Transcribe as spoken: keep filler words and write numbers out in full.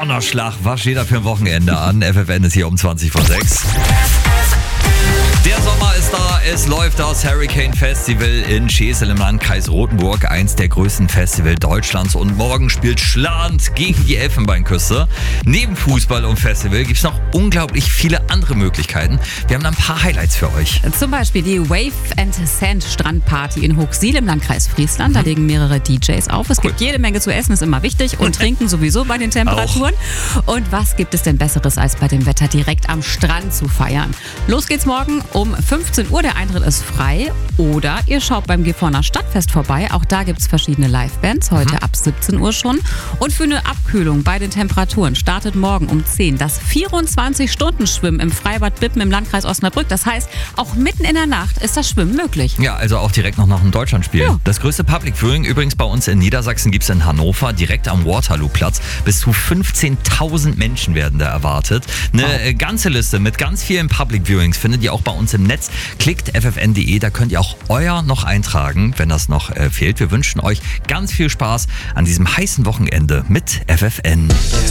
Donnerschlag, was steht da für ein Wochenende an? F F N ist hier um zwanzig vor sechs. Der Sommer ist da, es läuft das Hurricane Festival in Schesel im Landkreis Rothenburg, eins der größten Festivals Deutschlands, und morgen spielt Schland gegen die Elfenbeinküste. Neben Fußball und Festival gibt es noch unglaublich viele andere Möglichkeiten. Wir haben da ein paar Highlights für euch. Zum Beispiel die Wave and Sand Strandparty in Hochsiel im Landkreis Friesland. Da legen mehrere D Js auf. Es gibt jede Menge zu essen, ist immer wichtig, und trinken sowieso bei den Temperaturen. Auch. Und was gibt es denn Besseres, als bei dem Wetter direkt am Strand zu feiern? Los geht's morgen um fünfzehn Uhr, der Eintritt ist frei. Oder ihr schaut beim Gifhorner Stadtfest vorbei. Auch da gibt es verschiedene Livebands, heute mhm. ab siebzehn Uhr schon. Und für eine Abkühlung bei den Temperaturen startet morgen um zehn das vierundzwanzig-Stunden-Schwimmen im Freibad Bippen im Landkreis Osnabrück. Das heißt, auch mitten in der Nacht ist das Schwimmen möglich. Ja, also auch direkt noch nach dem Deutschlandspiel. Ja. Das größte Public Viewing übrigens bei uns in Niedersachsen gibt es in Hannover, direkt am Waterloo-Platz. Bis zu fünfzehntausend Menschen werden da erwartet. Eine wow. ganze Liste mit ganz vielen Public Viewings findet ihr auch bei uns im Netz. Klickt f f n punkt d e, da könnt ihr auch euer noch eintragen, wenn das noch äh, fehlt. Wir wünschen euch ganz viel Spaß an diesem heißen Wochenende mit F F N.